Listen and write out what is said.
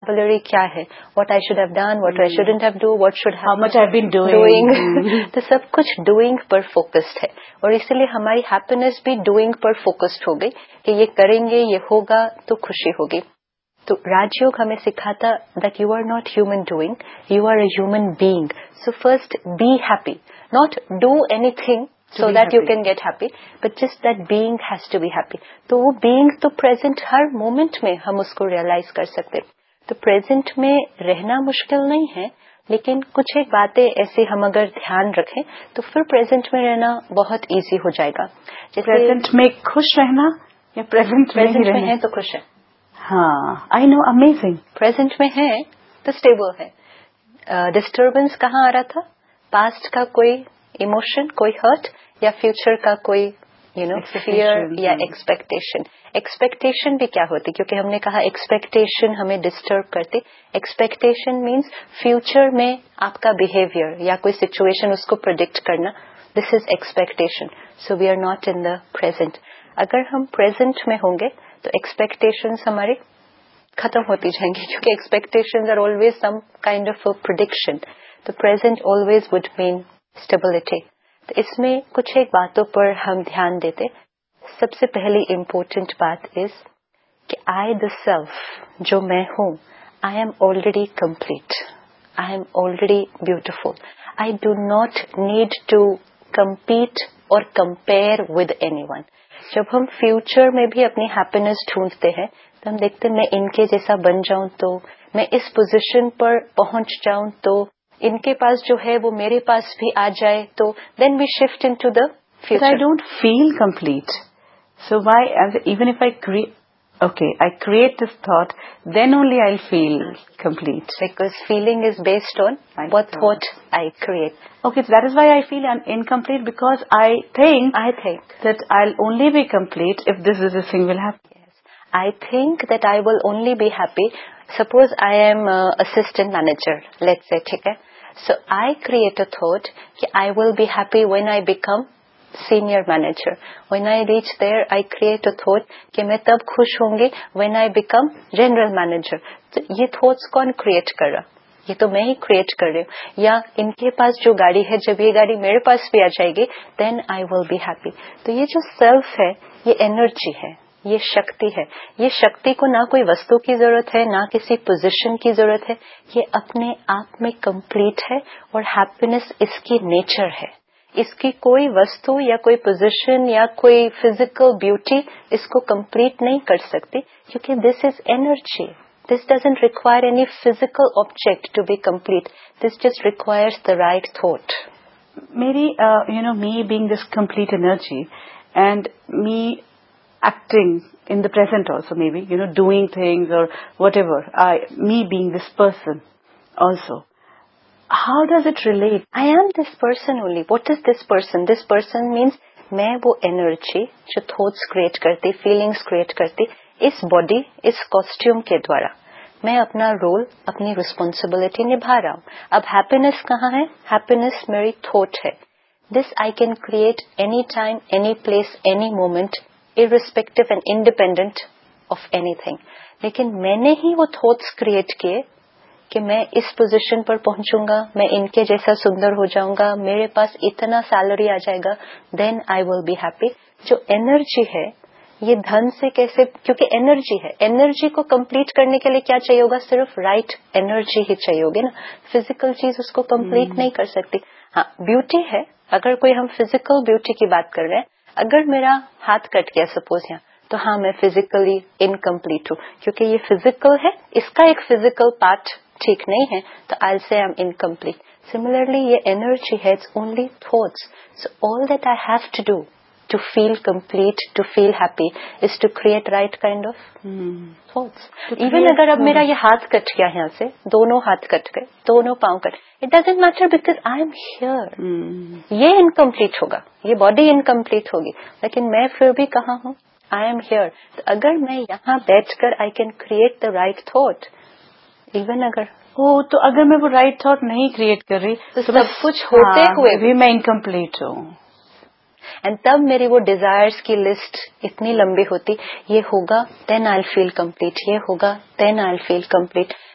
Vocabulary क्या है, what I should have done, what I shouldn't have do, what should how much I have been doing. तो सब कुछ doing पर focused है, और इसलिए हमारी हैप्पीनेस भी डूइंग पर फोकस्ड हो गई कि ये करेंगे, ये होगा तो खुशी होगी। तो राजयोग हमें सिखाता that you are not human doing, you are a human being. So first be happy, not do anything so that you can get happy, but just that being has to be happy. तो वो being तो present हर moment में हम उसको realize कर सकते। तो present में रहना मुश्किल नहीं है, लेकिन कुछ एक बातें ऐसी हम अगर ध्यान रखें तो फिर present में रहना बहुत easy हो जाएगा। जैसे present में खुश रहना या present में है तो खुश है। हाँ, I know, amazing। present में है तो stable है। disturbance कहाँ आ रहा था? past का कोई इमोशन, कोई हर्ट, या फ्यूचर का कोई फियर या एक्सपेक्टेशन। एक्सपेक्टेशन भी क्या होती, क्योंकि हमने कहा एक्सपेक्टेशन हमें डिस्टर्ब करती। एक्सपेक्टेशन मीन्स फ्यूचर में आपका बिहेवियर या कोई सिचुएशन उसको प्रेडिक्ट करना, this is expectation. So we are not in the present. अगर हम प्रेजेंट में होंगे तो एक्सपेक्टेशंस हमारे खत्म होती जाएंगी, क्योंकि expectations are always some kind of a prediction. तो present always would mean stability. तो इसमें कुछ एक बातों पर हम ध्यान देते। सबसे पहली इम्पोर्टेंट बात इज कि आई द सेल्फ, जो मैं हूं, I am already complete, I am already beautiful. I do not need to compete और कंपेयर विद एनीवन। जब हम फ्यूचर में भी अपनी हैप्पीनेस ढूंढते हैं तो हम देखते हैं मैं इनके जैसा बन जाऊं, तो मैं इस पोजीशन पर पहुंच जाऊं, तो इनके पास जो है वो मेरे पास भी आ जाए, तो then we shift into the future. I don't feel complete, so why even if I create this thought, then only I'll feel complete. Because feeling is based on what thought I create. Okay, so that is why I feel incomplete, because I think that I'll only be complete if this thing will happen. Yes, I think that I will only be happy. Suppose I am assistant manager, let's say, ठीक है? So I create a thought कि I will be happy when I become senior manager. When I reach there, I create a thought कि मैं तब खुश होंगी when I become general manager. तो ये thoughts कौन create कर रहा? ये तो मैं ही create कर रही हूँ। या इनके पास जो गाड़ी है, जब ये गाड़ी मेरे पास भी आ जाएगी, then I will be happy. तो ये जो self है, ये energy है, ये शक्ति है। ये शक्ति को ना कोई वस्तु की जरूरत है, ना किसी पोजीशन की जरूरत है, ये अपने आप में कंप्लीट है, और हैप्पीनेस इसकी नेचर है। इसकी कोई वस्तु या कोई पोजीशन या कोई फिजिकल ब्यूटी इसको कंप्लीट नहीं कर सकती, क्योंकि this is energy. This doesn't require any physical object to be complete, this just requires the right thought. मेरी me being this complete energy and me acting in the present also, maybe doing things or whatever, me being this person also, how does it relate? I am this person only. What is this person? This person means मैं वो energy जो thoughts create करती, feelings create करती, इस body, इस costume के द्वारा मैं अपना रोल, अपनी रिस्पॉन्सिबिलिटी निभा रहा हूँ। अब हैप्पीनेस कहाँ है? हैप्पीनेस मेरी थॉट है। This I can create any time, any place, any moment, irrespective and independent of anything. लेकिन मैंने ही वो थॉट्स क्रिएट किए कि मैं इस पोजीशन पर पहुंचूंगा, मैं इनके जैसा सुंदर हो जाऊंगा, मेरे पास इतना सैलरी आ जाएगा, then I will be happy. जो एनर्जी है, ये धन से कैसे, क्योंकि एनर्जी है, एनर्जी को कंप्लीट करने के लिए क्या चाहिए होगा? सिर्फ राइट एनर्जी ही चाहिए होगी ना। फिजिकल चीज उसको कंप्लीट नहीं कर सकती। हाँ, ब्यूटी है, अगर कोई हम फिजिकल ब्यूटी की बात कर रहे हैं, अगर मेरा हाथ कट गया सपोज यहाँ, तो हाँ मैं फिजिकली इनकम्प्लीट हूँ, क्योंकि ये फिजिकल है, इसका एक फिजिकल पार्ट ठीक नहीं है, तो आई से आई एम इनकम्प्लीट। सिमिलरली ये एनर्जी है, it's only thoughts. So all that I have to do to feel complete, to feel happy, is to create right kind of thoughts. Even अगर अब मेरा ये हाथ कट गया यहाँ से, दोनों हाथ कट गए, दोनों पाँव cut, it doesn't matter because I am here. ये incomplete होगा, ये body incomplete होगी, लेकिन मैं फिर भी कहाँ हूँ? I am here. तो अगर मैं यहाँ बैठकर I can create the right thought, even अगर तो अगर मैं वो right thought नहीं create कर रही, तो सब कुछ होते हुए भी मैं incomplete हूँ। एंड तब मेरी वो डिजायर्स की लिस्ट इतनी लंबी होती, ये होगा then I will feel complete, ये होगा then I will feel complete.